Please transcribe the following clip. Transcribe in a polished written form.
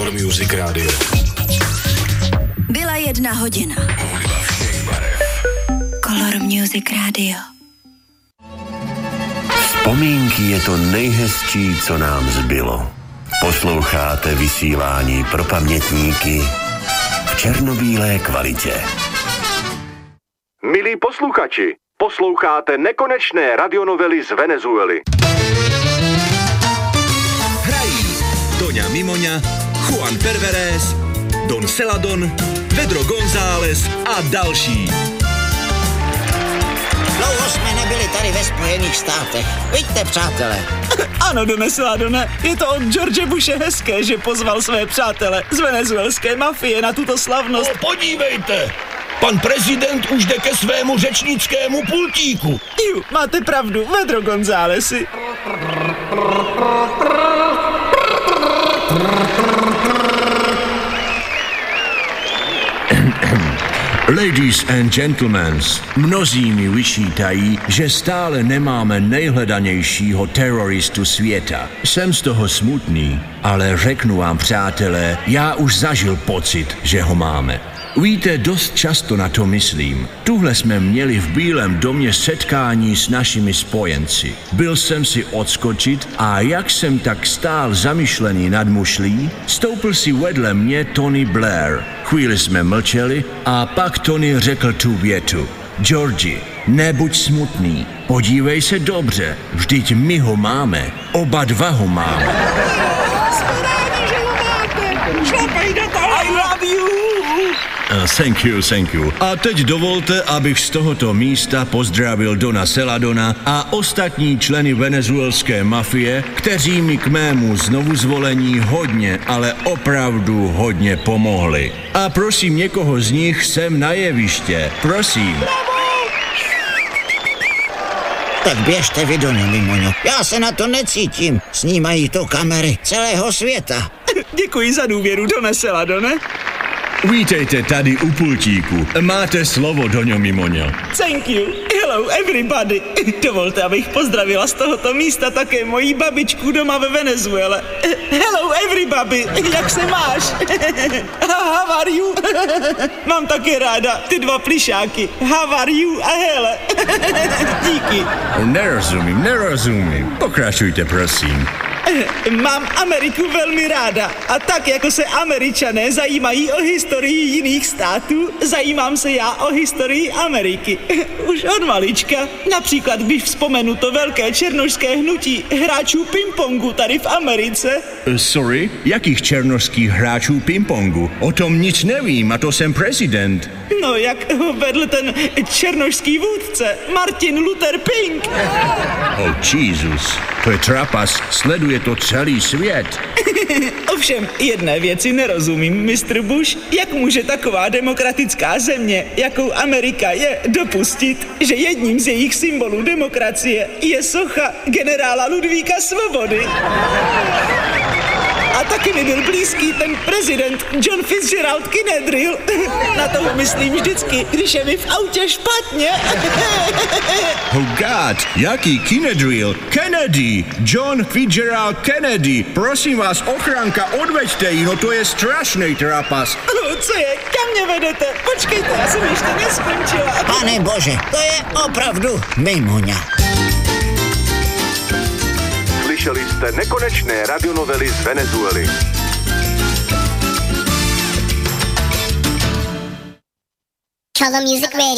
Color Music Radio. Byla 1 hodina. Color Music Radio. Vzpomínky je to nejhezčí, co nám zbylo. Posloucháte vysílání pro pamětníky v černobílé kvalitě. Milí posluchači, posloucháte nekonečné radionovely z Venezuely. Hrají Doňa Mimoňa, Juan Perverés, Don Celadon, Pedro González a další. Dlouho jsme nebyli tady ve Spojených státech. Vidíte, přátelé. Ano, Done Celadone, je to od George Bushe hezké, že pozval své přátele z venezuelské mafie na tuto slavnost. No, podívejte, pan prezident už jde ke svému řečnickému pultíku. Máte pravdu, Pedro Gonzálezi. Ladies and gentlemen, mnozí mi vyčítají, že stále nemáme nejhledanějšího teroristu světa. Jsem z toho smutný, ale řeknu vám, přátelé, já už zažil pocit, že ho máme. Víte, dost často na to myslím. Tuhle jsme měli v Bílém domě setkání s našimi spojenci. Byl jsem si odskočit a jak jsem tak stál zamyšlený nad mušlí, stoupil si vedle mě Tony Blair. Chvíli jsme mlčeli a pak Tony řekl tu větu. Georgi, nebuď smutný, podívej se dobře, vždyť my ho máme, oba dva ho máme. I love you! Thank you. A teď dovolte, abych z tohoto místa pozdravil Dona Celadona a ostatní členy venezuelské mafie, kteří mi k mému znovuzvolení hodně, ale opravdu hodně pomohli. A prosím někoho z nich sem na jeviště. Prosím. Tak běžte vy, Doňo Mimoňo. Já se na to necítím. Snímají to kamery celého světa. Děkuji za důvěru, Done Celadone. Vítejte tady u pultíku. Máte slovo, Doňo Mimoňo. Thank you. Hello everybody. Dovolte, abych pozdravila z tohoto místa také moji babičku doma ve Venezuele. Hello everybody. Jak se máš? How are you? Mám také ráda ty 2 plišáky. How are you a hele. Díky. Nerozumím. Pokračujte, prosím. Mám Ameriku velmi ráda a tak, jako se Američané zajímají o historii jiných států, zajímám se já o historii Ameriky. Už od malička. Například, když vzpomenu to velké černošské hnutí hráčů pingpongu tady v Americe. Sorry? Jakých černošských hráčů pingpongu? O tom nic nevím a to jsem prezident. No, jak ho vedl ten černošský vůdce, Martin Luther King. Oh, Jesus. To je trapas, sleduje to celý svět. Ovšem, jedné věci nerozumím, Mr. Bush. Jak může taková demokratická země, jakou Amerika je, dopustit, že jedním z jejich symbolů demokracie je socha generála Ludvíka Svobody? A taky mi byl blízký ten prezident John Fitzgerald Kennedy. Na toho myslím vždycky, když je mi v autě špatně. Oh God, jaký Kennedy? Kennedy! John Fitzgerald Kennedy! Prosím vás, ochranka, odveďte ji, no to je strašný trapas. Co je? Kam mě vedete? Počkejte, já jsem ještě neskončila. Pane bože, to je opravdu Mimoňa. Slyšeli jste nekonečné radionovely z Venezuely. Color Music Radio.